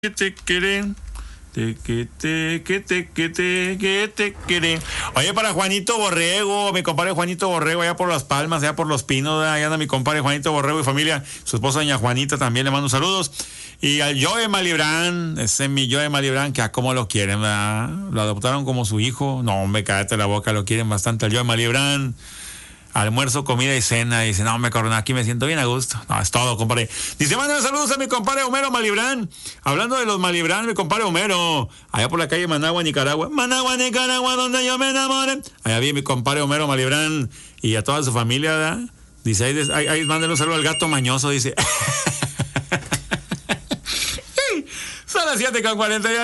Que te quieren. Que te quieren. Oye, para Juanito Borrego, mi compadre Juanito Borrego, allá por Las Palmas, allá por Los Pinos, allá anda mi compadre Juanito Borrego y familia, su esposa doña Juanita también le mando saludos. Y al Joe Malibrán, ese es mi Joe Malibrán, que a cómo lo quieren, ¿verdad? Lo adoptaron como su hijo. No, hombre, cállate la boca, lo quieren bastante al Joe Malibrán. Almuerzo, comida y cena. Dice, no, me corona, aquí me siento bien a gusto. No, es todo, compadre. Dice, manda saludos a mi compadre Homero Malibrán. Hablando de los Malibrán, mi compadre Homero. Allá por la calle Managua, Nicaragua. Managua, Nicaragua, donde yo me enamore. Allá vi mi compadre Homero Malibrán y a toda su familia, ¿verdad? Dice, ahí mándale un saludo al gato mañoso, dice. Son las 7:40.